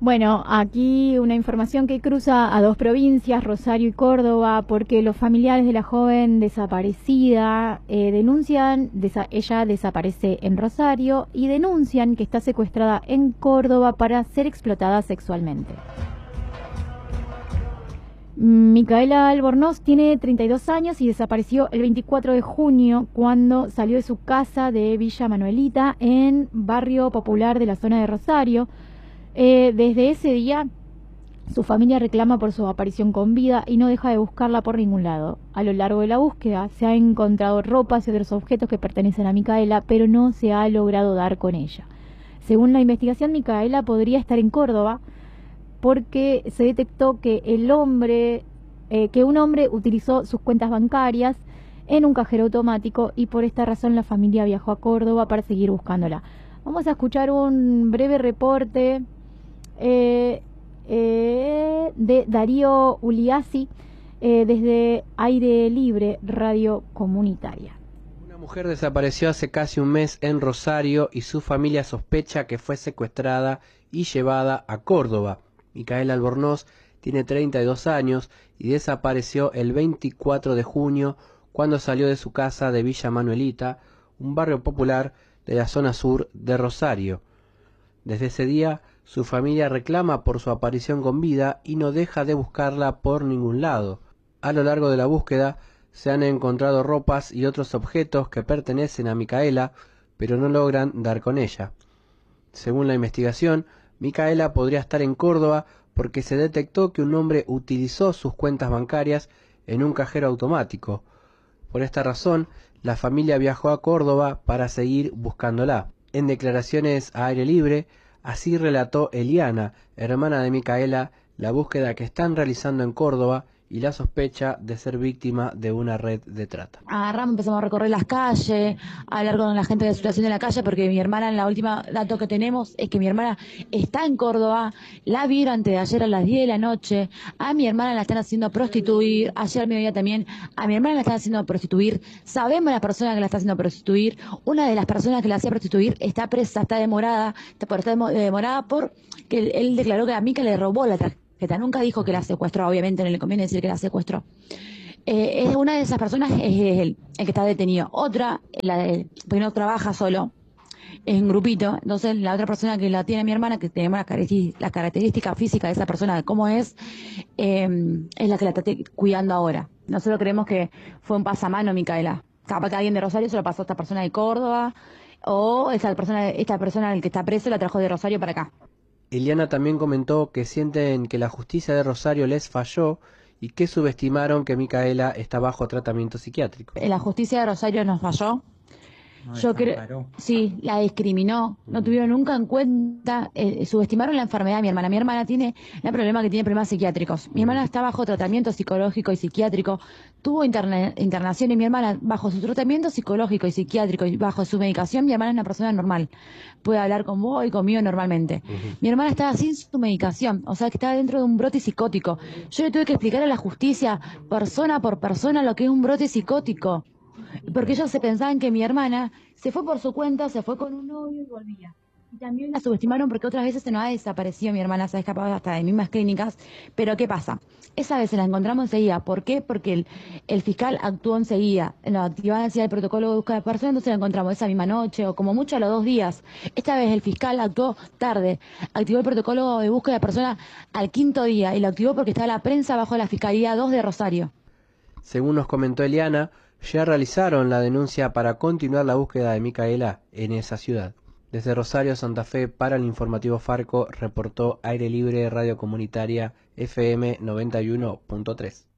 Bueno, aquí una información que cruza a dos provincias, Rosario y Córdoba, porque los familiares de la joven desaparecida denuncian, ella desaparece en Rosario y denuncian que está secuestrada en Córdoba para ser explotada sexualmente. Micaela Albornoz tiene 32 años y desapareció el 24 de junio cuando salió de su casa de Villa Manuelita en barrio popular de la zona de Rosario. Desde ese día su familia reclama por su aparición con vida y no deja de buscarla por ningún lado. A lo largo de la búsqueda se han encontrado ropas y otros objetos que pertenecen a Micaela, pero no se ha logrado dar con ella. Según la investigación, Micaela podría estar en Córdoba porque se detectó que un hombre utilizó sus cuentas bancarias en un cajero automático y por esta razón la familia viajó a Córdoba para seguir buscándola. Vamos a escuchar un breve reporte de Darío Uliassi desde Aire Libre, Radio Comunitaria. Una mujer desapareció hace casi un mes en Rosario y su familia sospecha que fue secuestrada y llevada a Córdoba. Micaela Albornoz tiene 32 años y desapareció el 24 de junio cuando salió de su casa de Villa Manuelita, un barrio popular de la zona sur de Rosario. Desde ese día, su familia reclama por su aparición con vida y no deja de buscarla por ningún lado. A lo largo de la búsqueda, se han encontrado ropas y otros objetos que pertenecen a Micaela, pero no logran dar con ella. Según la investigación, Micaela podría estar en Córdoba porque se detectó que un hombre utilizó sus cuentas bancarias en un cajero automático. Por esta razón, la familia viajó a Córdoba para seguir buscándola. En declaraciones a Aire Libre, así relató Eliana, hermana de Micaela, la búsqueda que están realizando en Córdoba y la sospecha de ser víctima de una red de trata. Agarramos, empezamos a recorrer las calles, a hablar con la gente de la situación de la calle, porque mi hermana, en la última dato que tenemos, es que mi hermana está en Córdoba, la vieron antes de ayer a las 10 de la noche, a mi hermana la están haciendo prostituir, ayer al mediodía también, a mi hermana la están haciendo prostituir, sabemos la persona que la está haciendo prostituir, una de las personas que la hacía prostituir está presa, está demorada porque él declaró que a Mica le robó la tarjeta. Nunca dijo que la secuestró, obviamente no le conviene decir que la secuestró. Es una de esas personas es el que está detenido. Otra, porque no trabaja solo, es un grupito. Entonces la otra persona que la tiene mi hermana, que tenemos la característica física de esa persona, de cómo es la que la está cuidando ahora. Nosotros creemos que fue un pasamano, Micaela. Capaz que alguien de Rosario se lo pasó a esta persona de Córdoba, o esta persona el que está preso la trajo de Rosario para acá. Eliana también comentó que sienten que la justicia de Rosario les falló y que subestimaron que Micaela está bajo tratamiento psiquiátrico. La justicia de Rosario nos falló. Yo creo, sí, la discriminó, no tuvieron nunca en cuenta, subestimaron la enfermedad de mi hermana. Mi hermana tiene el problema que tiene problemas psiquiátricos. Mi hermana está bajo tratamiento psicológico y psiquiátrico, tuvo internación y mi hermana bajo su tratamiento psicológico y psiquiátrico y bajo su medicación, mi hermana es una persona normal, puede hablar con vos y conmigo normalmente. Mi hermana estaba sin su medicación, o sea que estaba dentro de un brote psicótico. Yo le tuve que explicar a la justicia, persona por persona, lo que es un brote psicótico. Porque ellos se pensaban que mi hermana se fue por su cuenta, se fue con un novio y volvía. Y también la subestimaron porque otras veces se nos ha desaparecido mi hermana, se ha escapado hasta de mismas clínicas. Pero ¿qué pasa? Esa vez se la encontramos enseguida. ¿Por qué? Porque el fiscal actuó enseguida. Nos activaban enseguida el protocolo de búsqueda de personas, entonces la encontramos esa misma noche o como mucho a los 2 días. Esta vez el fiscal actuó tarde. Activó el protocolo de búsqueda de personas al 5.º día y lo activó porque estaba la prensa bajo la Fiscalía 2 de Rosario. Según nos comentó Eliana, ya realizaron la denuncia para continuar la búsqueda de Micaela en esa ciudad. Desde Rosario, Santa Fe, para el informativo Farco, reportó Aire Libre Radio Comunitaria FM 91.3.